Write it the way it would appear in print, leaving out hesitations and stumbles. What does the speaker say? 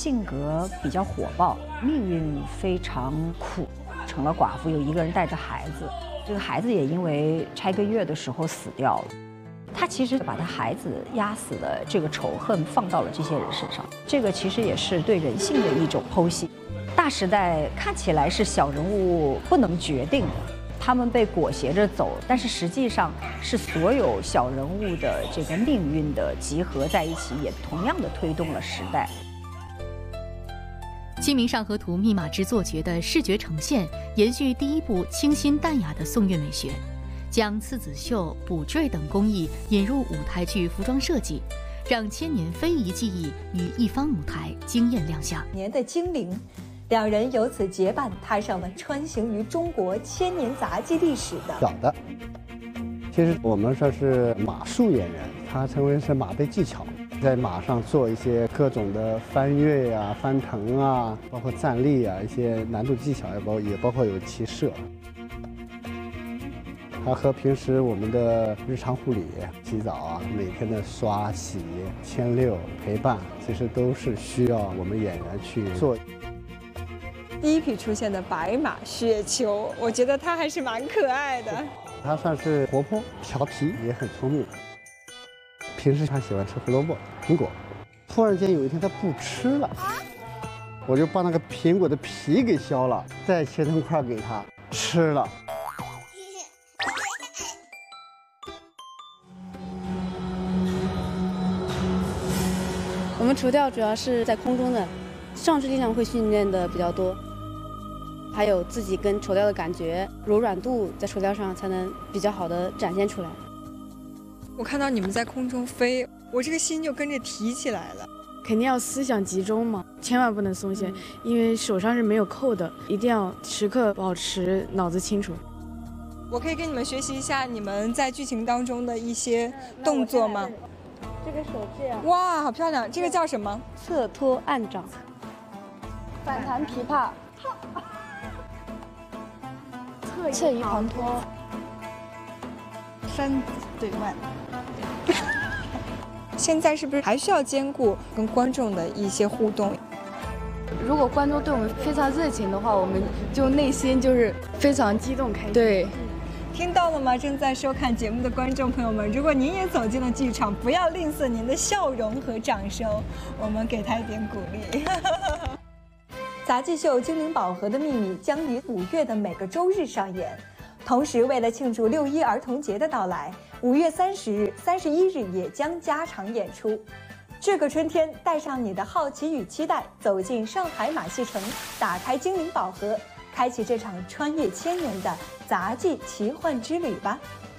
性格比较火爆，命运非常苦，成了寡妇，有一个人带着孩子，这个孩子也因为拆个月的时候死掉了。他其实把他孩子压死的这个仇恨放到了这些人身上，这个其实也是对人性的一种剖析。大时代看起来是小人物不能决定的，他们被裹挟着走，但是实际上是所有小人物的这个命运的集合在一起，也同样的推动了时代。 《清明上河图》密码之作绝的视觉呈现，延续第一部清新淡雅的宋韵美学，将刺子绣、补缀等工艺引入舞台剧服装设计，让千年非遗技艺于一方舞台惊艳亮相。 年的精灵，两人由此结伴踏上了穿行于中国千年杂技历史的。 小的，其实我们说是马术演员，他称为是马背技巧，在马上做一些各种的翻越啊、翻腾啊，包括站立啊，一些难度技巧，也包括有骑射。它和平时我们的日常护理、洗澡啊，每天的刷洗、牵遛、陪伴，其实都是需要我们演员去做。 第一批出现的白马雪球，我觉得它还是蛮可爱的。 它算是活泼、调皮，也很聪明。平时他喜欢吃胡萝卜、苹果，突然间有一天他不吃了，我就把那个苹果的皮给削了，再切成块给他吃了。 我们垂钓主要是在空中的，上肢力量会训练的比较多，还有自己跟垂钓的感觉、柔软度，在垂钓上才能比较好的展现出来。 我看到你们在空中飞，我这个心就跟着提起来了。 肯定要思想集中嘛，千万不能松懈，因为手上是没有扣的，一定要时刻保持脑子清楚。 我可以跟你们学习一下你们在剧情当中的一些动作吗？ 这个手这样， 哇，好漂亮！这个叫什么？ 侧托按掌，反弹琵琶，侧移旁托， 山对腕。 现在是不是还需要兼顾跟观众的一些互动？ 如果观众对我们非常热情的话，我们就内心就是非常激动开心。 对。听到了吗？正在收看节目的观众朋友们，如果您也走进了剧场，不要吝啬您的笑容和掌声，我们给他一点鼓励。 杂技秀《精灵宝盒的秘密》将于5月的每个周日上演。同时，为了庆祝6·1儿童节的到来，5月30日、31日也将加场演出。这个春天，带上你的好奇与期待，走进上海马戏城，打开精灵宝盒，开启这场穿越千年的杂技奇幻之旅吧。